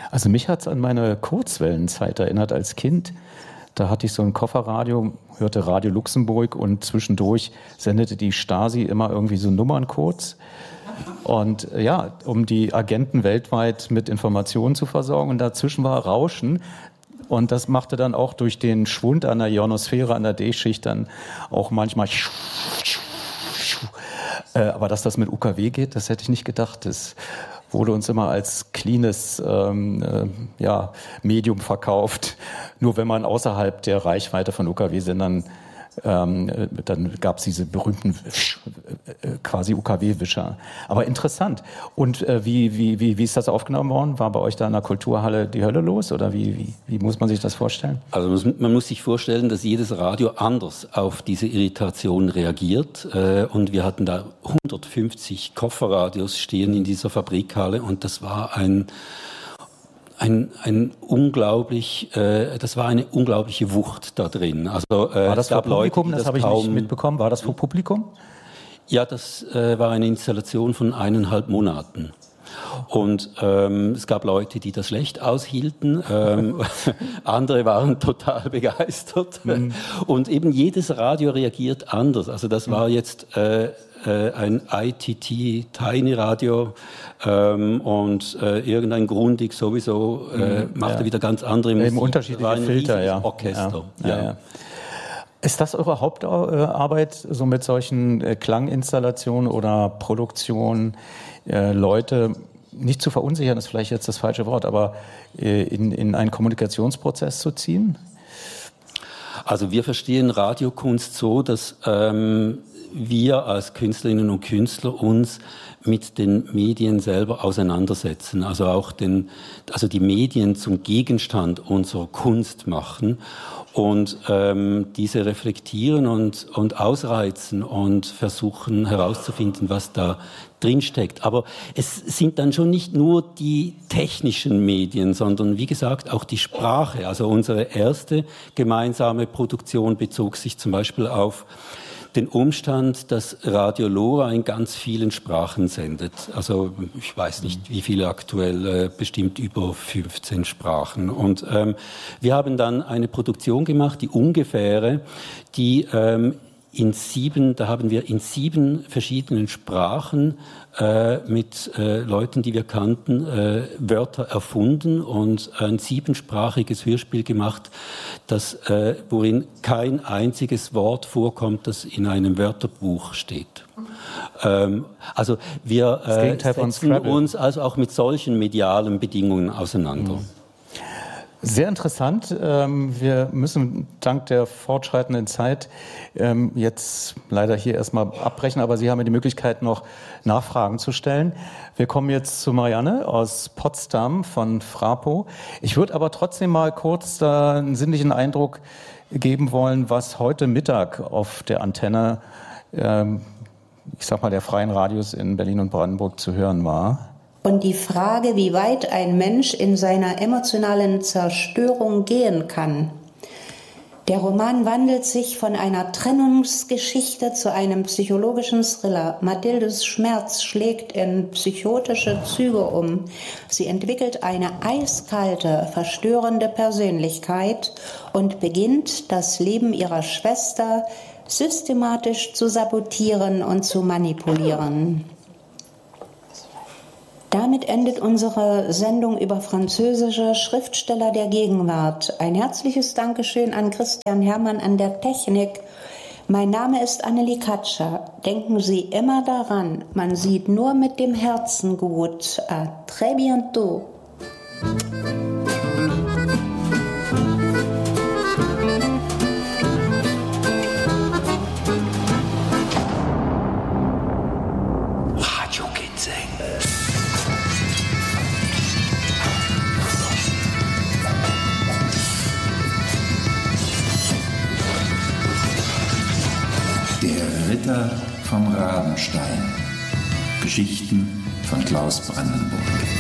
Also mich hat es an meine Kurzwellenzeit erinnert als Kind. Da hatte ich so ein Kofferradio, hörte Radio Luxemburg und zwischendurch sendete die Stasi immer irgendwie so Nummerncodes. Und ja, um die Agenten weltweit mit Informationen zu versorgen. Und dazwischen war Rauschen. Und das machte dann auch durch den Schwund an der Ionosphäre, an der D-Schicht dann auch manchmal. Aber dass das mit UKW geht, das hätte ich nicht gedacht. Das wurde uns immer als cleanes Medium verkauft. Nur wenn man außerhalb der Reichweite von UKW-Sendern, dann gab es diese berühmten quasi UKW-Wischer. Aber interessant. Und wie ist das aufgenommen worden? War bei euch da in der Kulturhalle die Hölle los? Oder wie muss man sich das vorstellen? Also man muss sich vorstellen, dass jedes Radio anders auf diese Irritation reagiert. Und wir hatten da 150 Kofferradios stehen in dieser Fabrikhalle. Und das war das war eine unglaubliche Wucht da drin. Also, war das vor Publikum? Das habe ich nicht mitbekommen. War das vor Publikum? Ja, das war eine Installation von 1,5 Monaten. Und es gab Leute, die das schlecht aushielten, andere waren total begeistert. Und eben jedes Radio reagiert anders. Also das war jetzt ein ITT Tiny Radio und irgendein Grundig sowieso machte wieder ganz andere Musik. Eben unterschiedliche Filter, ja. Orchester. Ja. Ist das eure Hauptarbeit, so mit solchen Klanginstallationen oder Produktionen, Leute nicht zu verunsichern, ist vielleicht jetzt das falsche Wort, aber in einen Kommunikationsprozess zu ziehen? Also wir verstehen Radiokunst so, dass wir als Künstlerinnen und Künstler uns mit den Medien selber auseinandersetzen, also auch die Medien zum Gegenstand unserer Kunst machen und diese reflektieren und ausreizen und versuchen herauszufinden, was da drinsteckt. Aber es sind dann schon nicht nur die technischen Medien, sondern wie gesagt auch die Sprache. Also unsere erste gemeinsame Produktion bezog sich zum Beispiel auf den Umstand, dass Radio Lora in ganz vielen Sprachen sendet. Also ich weiß nicht, wie viele aktuell, bestimmt über 15 Sprachen. Und wir haben dann eine Produktion gemacht, die ungefähre, die da haben wir in 7 verschiedenen Sprachen mit Leuten, die wir kannten, Wörter erfunden und ein 7-sprachiges Hörspiel gemacht, worin kein einziges Wort vorkommt, das in einem Wörterbuch steht. Also wir setzen uns also auch mit solchen medialen Bedingungen auseinander. Sehr interessant. Wir müssen dank der fortschreitenden Zeit jetzt leider hier erstmal abbrechen, aber Sie haben ja die Möglichkeit, noch Nachfragen zu stellen. Wir kommen jetzt zu Marianne aus Potsdam von Frapo. Ich würde aber trotzdem mal kurz einen sinnlichen Eindruck geben wollen, was heute Mittag auf der Antenne, ich sag mal, der freien Radios in Berlin und Brandenburg zu hören war. Und die Frage, wie weit ein Mensch in seiner emotionalen Zerstörung gehen kann. Der Roman wandelt sich von einer Trennungsgeschichte zu einem psychologischen Thriller. Mathildes Schmerz schlägt in psychotische Züge um. Sie entwickelt eine eiskalte, verstörende Persönlichkeit und beginnt, das Leben ihrer Schwester systematisch zu sabotieren und zu manipulieren. Damit endet unsere Sendung über französische Schriftsteller der Gegenwart. Ein herzliches Dankeschön an Christian Herrmann an der Technik. Mein Name ist Annelie Katscher. Denken Sie immer daran, man sieht nur mit dem Herzen gut. À très bientôt. Ritter vom Rabenstein. Geschichten von Klaus Brandenburg.